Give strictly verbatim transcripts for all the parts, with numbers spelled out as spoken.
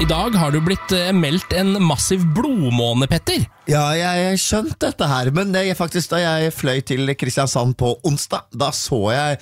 dag har du blitt eh, meldt en massiv blodmåne, Petter. Ja, jeg skjønte dette her, men det er faktisk da jeg fløy til Kristiansand på onsdag, da så jeg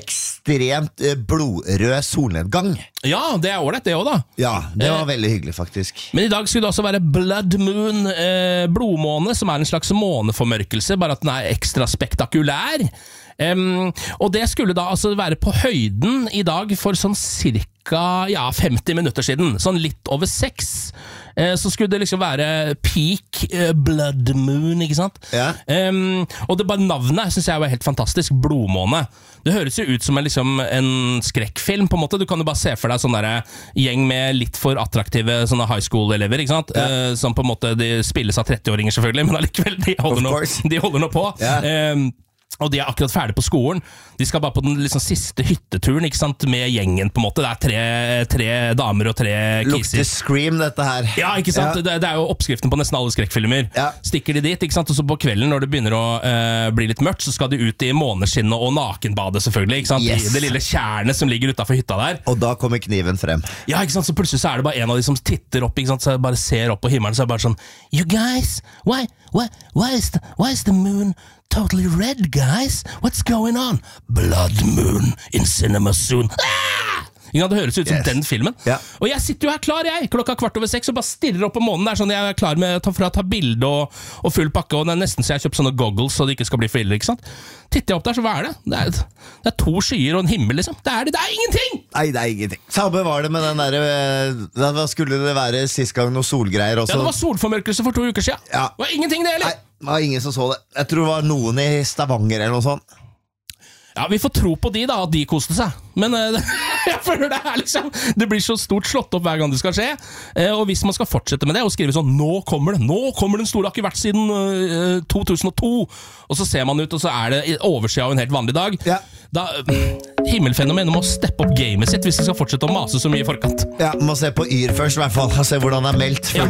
ekstremt eh, blodrød solnedgang. Ja, det er ordentlig det også da. Ja, det var Eh, veldig hyggelig faktisk. Men i dag skulle det også være Blood Moon, eh, blodmåne, som er en slags måneformørkelse, bare at den er ekstra spektakulær. Um, og det skulle da altså være på høyden i dag for sånn cirka ja, femti minutter siden, sånn litt over seks. Eh, så skulle det liksom være peak eh, Blood Moon, ikke sant? Ja. Um, og det bare navnet synes jeg var helt fantastisk, blodmåne. Det høres jo ut som en, liksom, en skrekkfilm på en måte. Du kan jo bare se for deg sånn der gjeng med litt for attraktive sånne high school-elever, ikke sant? Ja. Eh, som på en måte, de spilles av tretti-åringer selvfølgelig, men allikevel, de holder, nå, de holder nå på. Ja. Um, Og de er akkurat ferdig på skolen. De skal bare på den liksom, siste hytteturen, ikke sant? Med gjengen på en måte. Det er tre, tre damer og tre Lukter kisser. Scream dette her. Ja, ikke sant? Ja. Det, det er jo oppskriften på nesten alle skrekkfilmer. Ja. Stikker de dit, ikke sant? Og så på kvelden når det begynner å uh, bli litt mørkt, så skal de ut i måneskinnet og nakenbade selvfølgelig, ikke sant? Yes. I det lille tjernet som ligger utenfor hytta der. Og da kommer kniven frem. Ja, ikke sant? Så plutselig så er det bare en av de som titter opp, ikke sant? Så jeg bare ser opp på himmelen, så er det bare sånn, You guys, why, why, why is the, why is the moon totally red, guys? What's going on? Blood moon in cinema soon. Ah! Ja, det høres ut som Yes. den filmen. Ja. Og jeg sitter jo her klar, jeg, klokka kvart over seks, og bare stirrer opp på månen. Det er sånn, jeg er klar med å ta, for å ta bilde og, og full pakke, og det er nesten så jeg har kjøpt sånne goggles, så det ikke skal bli for ille, ikke sant? Titter jeg opp der, så hva er det? Det er, det er to skyer og en himmel, liksom. Det er det, det er ingenting! Nei, det er ingenting. Samme var det med den der eh, Da skulle det være sist gang noe solgreier også. Ja, det var solformørkelse for to uker siden. Ja. Det var ingenting det, eller? Nei, det var ingen som så det. Jeg tror det var noen i Stavanger eller noe sånt. Ja, vi får tro på de da, at de koste seg. Men uh, jeg føler det er liksom det blir så stort slått opp hver gang det skal skje. Uh, og hvis man skal fortsette med det og skrive sånn Nå kommer det, nå kommer den store, det har ikke vært siden uh, to tusen og to. Og så ser man ut, og så er det oversida av en helt vanlig dag. Ja. Da uh, Himmelfenomenet må steppe opp gamet sitt hvis de skal fortsette å mase så mye i forkant. Ja, må se på Yr først i hvert fall. Se hvordan det er meldt før Ja.